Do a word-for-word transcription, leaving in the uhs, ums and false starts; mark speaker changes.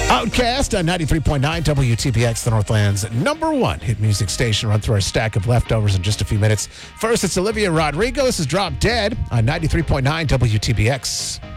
Speaker 1: Outcast on ninety-three point nine W T B X, the Northland's number one hit music station. Run through our stack of leftovers in just a few minutes. First, it's Olivia Rodrigo. This is Drop Dead on ninety-three point nine W T B X.